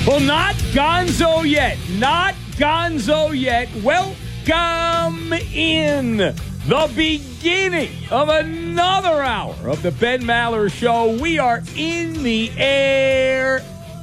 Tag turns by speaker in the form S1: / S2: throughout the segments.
S1: Well, not gonzo yet. Not gonzo yet. Welcome in the beginning of another hour of the Ben Maller Show. We are in the air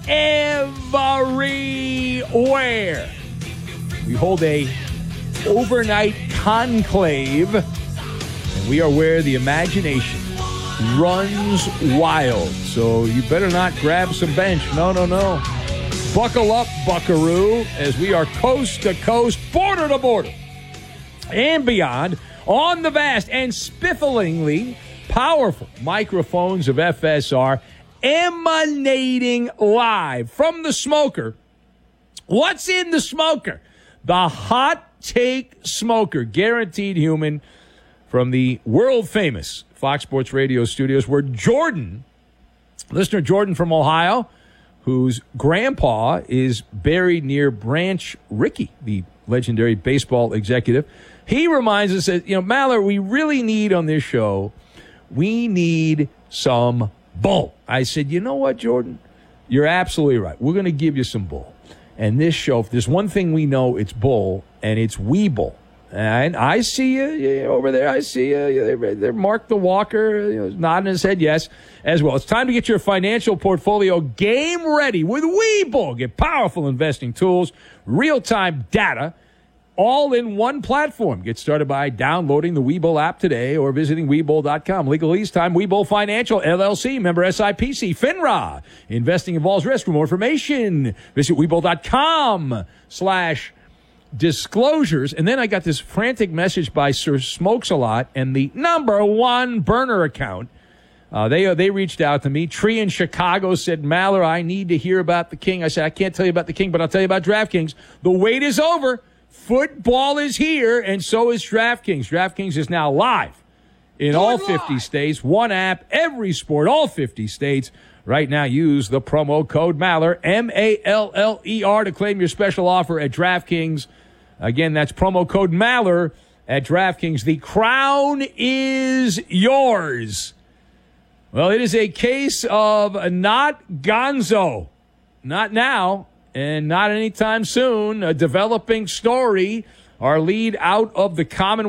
S1: everywhere. We hold a overnight conclave, and we are where the imagination runs wild. So you better not grab some bench. No. Buckle up, buckaroo, as we are coast to coast, border to border, and beyond on the vast and spifflingly powerful microphones of FSR, emanating live from the smoker. What's in the smoker? The Hot Take Smoker, guaranteed human, from the world-famous Fox Sports Radio studios, where listener Jordan from Ohio, whose grandpa is buried near Branch Rickey, the legendary baseball executive. He reminds us that, Maller, we really need on this show, we need some bull. I said, you know what, Jordan? You're absolutely right. We're going to give you some bull. And this show, if there's one thing we know, it's bull, and it's wee bull. And I see you over there. I see you. They're Mark the Walker nodding his head yes as well. It's time to get your financial portfolio game ready with Webull. Get powerful investing tools, real-time data, all in one platform. Get started by downloading the Webull app today or visiting Webull.com. Legalese time, Webull Financial, LLC, member SIPC, FINRA. Investing involves risk. For more information, visit Webull.com/disclosures. And then I got this frantic message by Sir Smokes-A-Lot and the number one burner account. They reached out to me. Tree in Chicago said, Maller, I need to hear about the King. I said, I can't tell you about the King, but I'll tell you about DraftKings. The wait is over. Football is here, and so is DraftKings. DraftKings is now live in all 50 states. One app, every sport, all 50 states. Right now, use the promo code Maller, M-A-L-L-E-R, to claim your special offer at DraftKings. Again, that's promo code Maller at DraftKings. The crown is yours. Well, it is a case of not gonzo. Not now, and not anytime soon. A developing story. Our lead out of the Commonwealth